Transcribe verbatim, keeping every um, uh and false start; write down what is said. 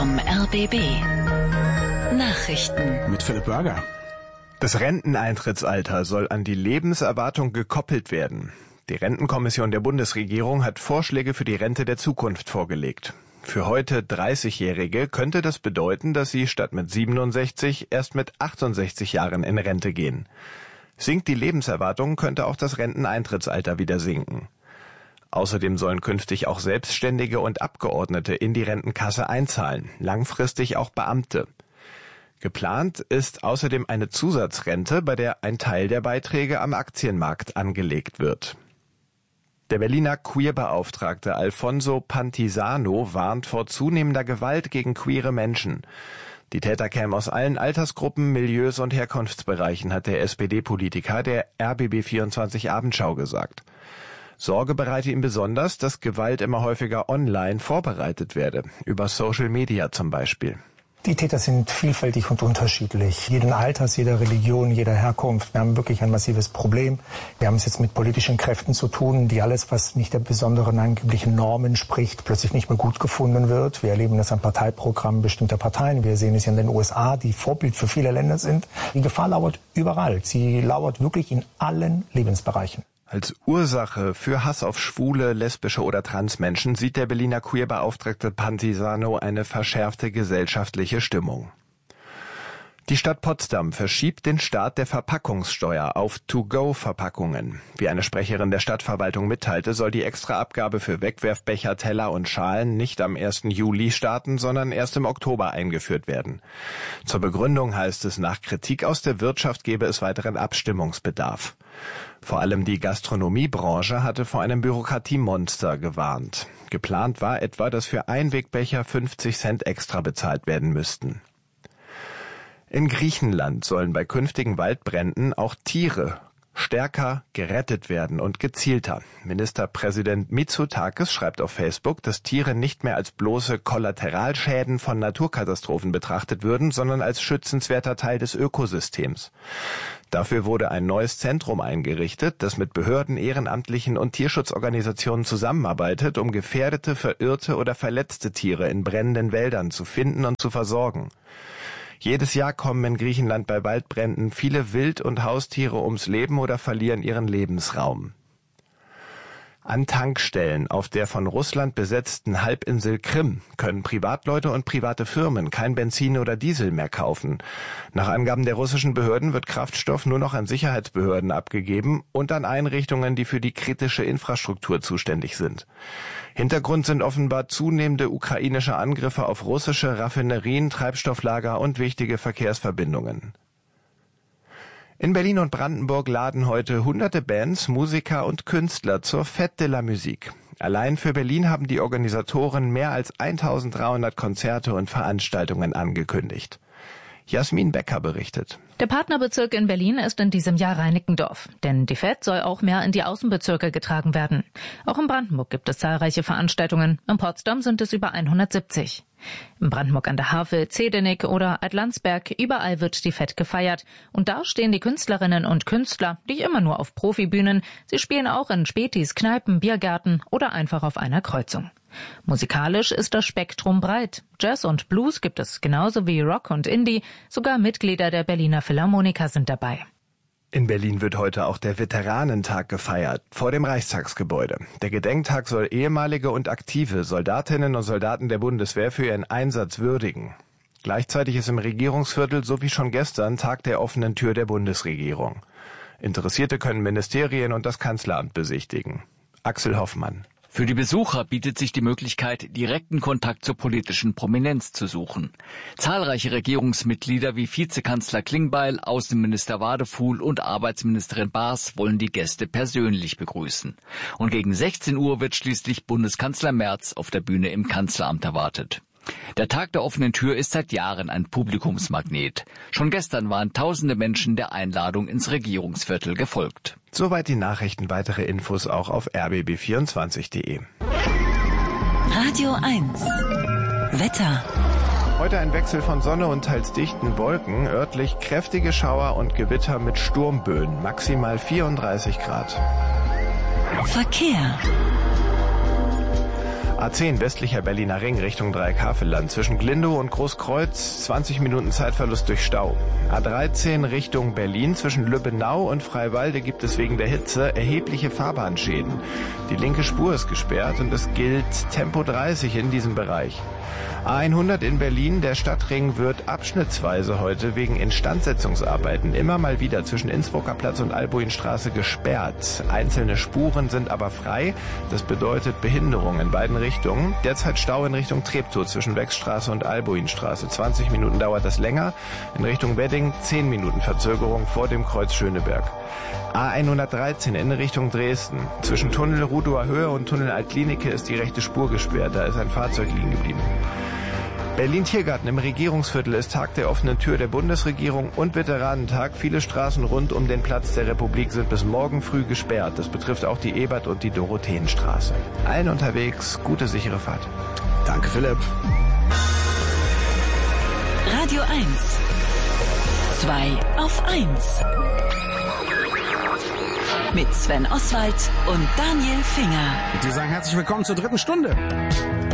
vom R B B. Nachrichten mit Philipp Börger. Das Renteneintrittsalter soll an die Lebenserwartung gekoppelt werden. Die Rentenkommission der Bundesregierung hat Vorschläge für die Rente der Zukunft vorgelegt. Für heute dreißigjährige könnte das bedeuten, dass sie statt mit siebenundsechzig erst mit achtundsechzig Jahren in Rente gehen. Sinkt die Lebenserwartung, könnte auch das Renteneintrittsalter wieder sinken. Außerdem sollen künftig auch Selbstständige und Abgeordnete in die Rentenkasse einzahlen, langfristig auch Beamte. Geplant ist außerdem eine Zusatzrente, bei der ein Teil der Beiträge am Aktienmarkt angelegt wird. Der Berliner Queerbeauftragte Alfonso Pantisano warnt vor zunehmender Gewalt gegen queere Menschen. Die Täter kämen aus allen Altersgruppen, Milieus und Herkunftsbereichen, hat der S P D-Politiker der R B B vierundzwanzig Abendschau gesagt. Sorge bereite ihm besonders, dass Gewalt immer häufiger online vorbereitet werde, über Social Media zum Beispiel. Die Täter sind vielfältig und unterschiedlich. Jeden Alters, jeder Religion, jeder Herkunft. Wir haben wirklich ein massives Problem. Wir haben es jetzt mit politischen Kräften zu tun, die alles, was nicht der besonderen angeblichen Normen spricht, plötzlich nicht mehr gut gefunden wird. Wir erleben das an Parteiprogrammen bestimmter Parteien. Wir sehen es in den U S A, die Vorbild für viele Länder sind. Die Gefahr lauert überall. Sie lauert wirklich in allen Lebensbereichen. Als Ursache für Hass auf schwule, lesbische oder Transmenschen sieht der Berliner Queerbeauftragte Pantisano eine verschärfte gesellschaftliche Stimmung. Die Stadt Potsdam verschiebt den Start der Verpackungssteuer auf To-Go-Verpackungen. Wie eine Sprecherin der Stadtverwaltung mitteilte, soll die Extraabgabe für Wegwerfbecher, Teller und Schalen nicht am ersten Juli starten, sondern erst im Oktober eingeführt werden. Zur Begründung heißt es, nach Kritik aus der Wirtschaft gebe es weiteren Abstimmungsbedarf. Vor allem die Gastronomiebranche hatte vor einem Bürokratiemonster gewarnt. Geplant war etwa, dass für Einwegbecher fünfzig Cent extra bezahlt werden müssten. In Griechenland sollen bei künftigen Waldbränden auch Tiere stärker gerettet werden und gezielter. Ministerpräsident Mitsotakis schreibt auf Facebook, dass Tiere nicht mehr als bloße Kollateralschäden von Naturkatastrophen betrachtet würden, sondern als schützenswerter Teil des Ökosystems. Dafür wurde ein neues Zentrum eingerichtet, das mit Behörden, Ehrenamtlichen und Tierschutzorganisationen zusammenarbeitet, um gefährdete, verirrte oder verletzte Tiere in brennenden Wäldern zu finden und zu versorgen. Jedes Jahr kommen in Griechenland bei Waldbränden viele Wild- und Haustiere ums Leben oder verlieren ihren Lebensraum. An Tankstellen auf der von Russland besetzten Halbinsel Krim können Privatleute und private Firmen kein Benzin oder Diesel mehr kaufen. Nach Angaben der russischen Behörden wird Kraftstoff nur noch an Sicherheitsbehörden abgegeben und an Einrichtungen, die für die kritische Infrastruktur zuständig sind. Hintergrund sind offenbar zunehmende ukrainische Angriffe auf russische Raffinerien, Treibstofflager und wichtige Verkehrsverbindungen. In Berlin und Brandenburg laden heute hunderte Bands, Musiker und Künstler zur Fête de la Musique. Allein für Berlin haben die Organisatoren mehr als eintausenddreihundert Konzerte und Veranstaltungen angekündigt. Jasmin Becker berichtet. Der Partnerbezirk in Berlin ist in diesem Jahr Reinickendorf, denn die Fête soll auch mehr in die Außenbezirke getragen werden. Auch in Brandenburg gibt es zahlreiche Veranstaltungen, in Potsdam sind es über hundertsiebzig. In Brandenburg an der Havel, Zedenik oder Altlandsberg, überall wird die Fête gefeiert. Und da stehen die Künstlerinnen und Künstler nicht immer nur auf Profibühnen, sie spielen auch in Spätis, Kneipen, Biergärten oder einfach auf einer Kreuzung. Musikalisch ist das Spektrum breit. Jazz und Blues gibt es genauso wie Rock und Indie. Sogar Mitglieder der Berliner Philharmoniker sind dabei. In Berlin wird heute auch der Veteranentag gefeiert, vor dem Reichstagsgebäude. Der Gedenktag soll ehemalige und aktive Soldatinnen und Soldaten der Bundeswehr für ihren Einsatz würdigen. Gleichzeitig ist im Regierungsviertel, so wie schon gestern, Tag der offenen Tür der Bundesregierung. Interessierte können Ministerien und das Kanzleramt besichtigen. Axel Hoffmann. Für die Besucher bietet sich die Möglichkeit, direkten Kontakt zur politischen Prominenz zu suchen. Zahlreiche Regierungsmitglieder wie Vizekanzler Klingbeil, Außenminister Wadefuhl und Arbeitsministerin Baas wollen die Gäste persönlich begrüßen. Und gegen sechzehn Uhr wird schließlich Bundeskanzler Merz auf der Bühne im Kanzleramt erwartet. Der Tag der offenen Tür ist seit Jahren ein Publikumsmagnet. Schon gestern waren tausende Menschen der Einladung ins Regierungsviertel gefolgt. Soweit die Nachrichten, weitere Infos auch auf r b b vierundzwanzig punkt de. Radio eins. Wetter. Heute ein Wechsel von Sonne und teils dichten Wolken, örtlich kräftige Schauer und Gewitter mit Sturmböen, maximal vierunddreißig Grad. Verkehr. A zehn westlicher Berliner Ring Richtung Dreieckhavelland. Zwischen Glindow und Großkreuz zwanzig Minuten Zeitverlust durch Stau. A dreizehn Richtung Berlin. Zwischen Lübbenau und Freiwalde gibt es wegen der Hitze erhebliche Fahrbahnschäden. Die linke Spur ist gesperrt und es gilt Tempo dreißig in diesem Bereich. A hundert in Berlin, der Stadtring wird abschnittsweise heute wegen Instandsetzungsarbeiten immer mal wieder zwischen Innsbrucker Platz und Albuinstraße gesperrt. Einzelne Spuren sind aber frei. Das bedeutet Behinderung in beiden Richtungen. Derzeit Stau in Richtung Treptow zwischen Wechstraße und Albuinstraße. zwanzig Minuten dauert das länger. In Richtung Wedding zehn Minuten Verzögerung vor dem Kreuz Schöneberg. A hundertdreizehn in Richtung Dresden. Zwischen Tunnel Rudower Höhe und Tunnel Altklinike ist die rechte Spur gesperrt. Da ist ein Fahrzeug liegen geblieben. Berlin-Tiergarten im Regierungsviertel ist Tag der offenen Tür der Bundesregierung und Veteranentag. Viele Straßen rund um den Platz der Republik sind bis morgen früh gesperrt. Das betrifft auch die Ebert- und die Dorotheenstraße. Allen unterwegs gute, sichere Fahrt. Danke, Philipp. Radio eins. zwei auf eins. Mit Sven Oswald und Daniel Finger. Ich würde sagen, herzlich willkommen zur dritten Stunde.